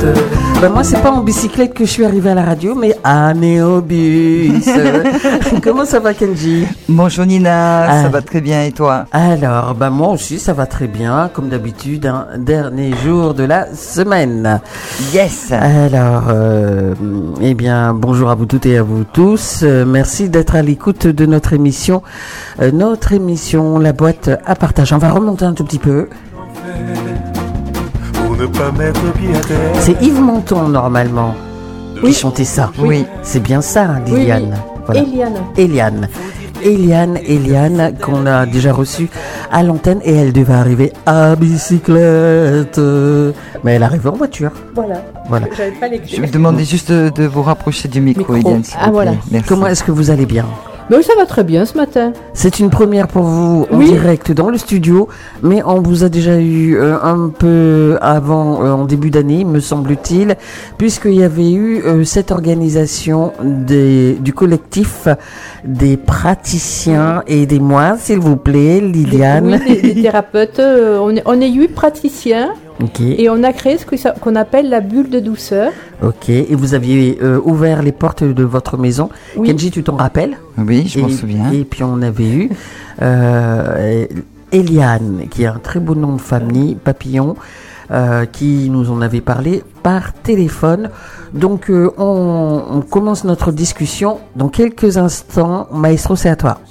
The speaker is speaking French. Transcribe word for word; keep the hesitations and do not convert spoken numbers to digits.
Euh, ben moi, c'est pas en bicyclette que je suis arrivée à la radio, mais à Néobus. Comment ça va, Kenji? Bonjour Nina, ah. Ça va très bien et toi? Alors, ben moi aussi, ça va très bien, comme d'habitude, un dernier jour de la semaine. Yes. Alors, euh, eh bien, bonjour à vous toutes et à vous tous. Euh, merci d'être à l'écoute de notre émission, euh, notre émission La Boîte à Partage. On va remonter un tout petit peu. C'est Yves Montand, normalement, oui. Qui chantait ça. Oui. C'est bien ça, Liliane. Oui, oui. Voilà. Eliane. Eliane. Eliane, Eliane, qu'on a déjà reçue à l'antenne et elle devait arriver à bicyclette. Mais elle arrive en voiture. Voilà. Voilà. J'avais pas les... Je vais demander juste de, de vous rapprocher du micro, micro. Eliane. Ah voilà. Merci. Comment est-ce que vous allez bien? Ben, ça va très bien ce matin. C'est une première pour vous en oui. direct dans le studio, mais on vous a déjà eu euh, un peu avant, euh, en début d'année, me semble-t-il, puisqu'il y avait eu euh, cette organisation des, du collectif des praticiens. Aidez-moi, s'il vous plaît, Liliane. Oui, des, des thérapeutes. Euh, on, est, on est huit praticiens. Okay. Et on a créé ce que ça, qu'on appelle la bulle de douceur. Ok, et vous aviez euh, ouvert les portes de votre maison. Oui. Kenji, tu t'en rappelles? Oui, je et, m'en souviens. Et puis on avait eu euh, Eliane, qui a un très beau nom de famille, Papillon, euh, qui nous en avait parlé par téléphone. Donc euh, on, on commence notre discussion dans quelques instants. Maestro, c'est à toi.